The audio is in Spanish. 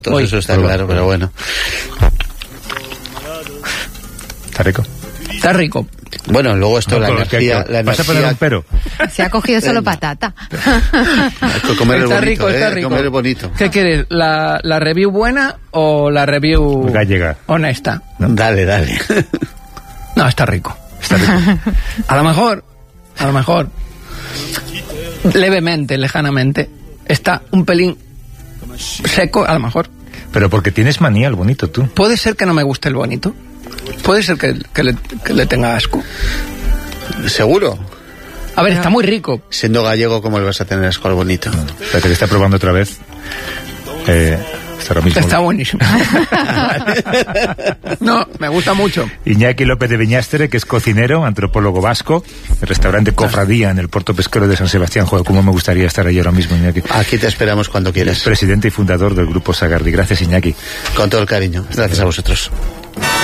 Todo eso está claro, pero bueno. Está rico. Está rico. Bueno, luego esto, la energía... ¿Vas a poner un pero? Se ha cogido solo patata. Comer Está bonito, rico, está rico. Comer bonito. ¿Qué quieres? ¿La review buena o la review gallega? Honesta. ¿No? Dale. No, está rico. Está rico. A lo mejor, levemente, lejanamente, está un pelín seco, a lo mejor. Pero porque tienes manía al bonito, tú. Puede ser que no me guste el bonito. Puede ser que le tenga asco. ¿Seguro? A ver, está muy rico. Siendo gallego, ¿cómo le vas a tener asco al bonito? Espérate que está probando otra vez. Está buenísimo. No, me gusta mucho. Iñaki López de Beñastere, que es cocinero, antropólogo vasco, el restaurante Cofradía en el puerto pesquero de San Sebastián. Joder, cómo me gustaría estar ahí ahora mismo, Iñaki. Aquí te esperamos cuando quieras. Presidente y fundador del Grupo Sagardi. Gracias, Iñaki. Con todo el cariño. Gracias a vosotros.